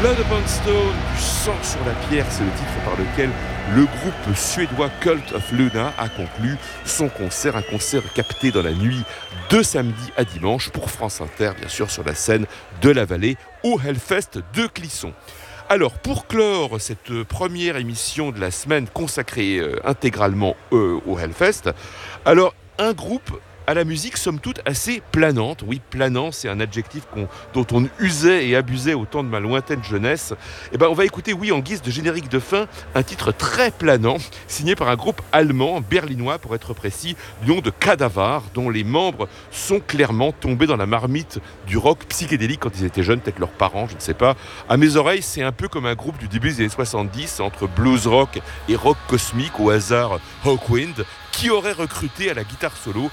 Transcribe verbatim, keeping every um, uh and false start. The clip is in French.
Blood Upon Stone, du sang sur la pierre, c'est le titre par lequel le groupe suédois Cult of Luna a conclu son concert, un concert capté dans la nuit de samedi à dimanche pour France Inter, bien sûr sur la scène de la Vallée au Hellfest de Clisson. Alors, pour clore cette première émission de la semaine consacrée euh, intégralement euh, au Hellfest, alors un groupe à la musique somme toute assez planante. Oui, planant, c'est un adjectif qu'on, dont on usait et abusait au temps de ma lointaine jeunesse. Et ben, on va écouter, oui, en guise de générique de fin, un titre très planant, signé par un groupe allemand, berlinois pour être précis, du nom de Cadavar, dont les membres sont clairement tombés dans la marmite du rock psychédélique quand ils étaient jeunes, peut-être leurs parents, je ne sais pas. À mes oreilles, c'est un peu comme un groupe du début des années soixante-dix, entre blues rock et rock cosmique, au hasard Hawkwind, qui aurait recruté à la guitare solo